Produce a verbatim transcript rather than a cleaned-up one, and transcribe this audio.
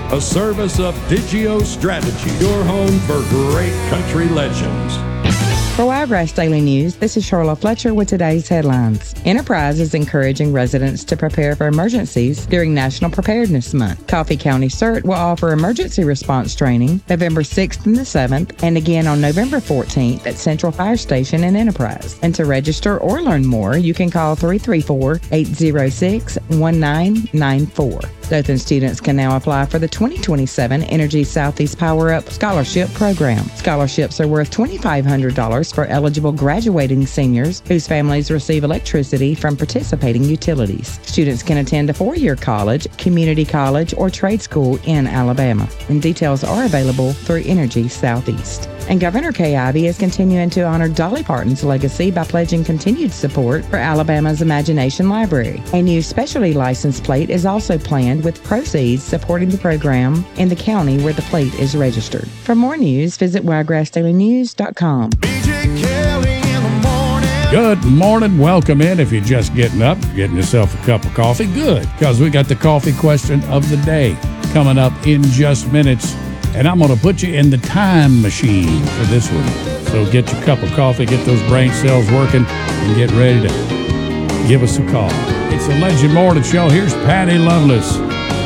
a service of Digio Strategy, your home for great country legends. For Wiregrass Daily News, this is Charla Fletcher with today's headlines. Enterprise is encouraging residents to prepare for emergencies during National Preparedness Month. Coffee County CERT will offer emergency response training November sixth and the seventh, and again on November fourteenth at Central Fire Station in Enterprise. And to register or learn more, you can call three three four, eight zero six, one nine nine four. Dothan students can now apply for the twenty twenty-seven Energy Southeast Power Up Scholarship Program. Scholarships are worth two thousand five hundred dollars for eligible graduating seniors whose families receive electricity from participating utilities. Students can attend a four-year college, community college, or trade school in Alabama. And details are available through Energy Southeast. And Governor Kay Ivey is continuing to honor Dolly Parton's legacy by pledging continued support for Alabama's Imagination Library. A new specialty license plate is also planned with proceeds supporting the program in the county where the plate is registered. For more news, visit wiregrass daily news dot com. Good morning. Welcome in. If you're just getting up, getting yourself a cup of coffee, good, because we got the coffee question of the day coming up in just minutes. And I'm going to put you in the time machine for this one. So get your cup of coffee, get those brain cells working, and get ready to give us a call. It's the Legend Morning Show. Here's Patty Loveless.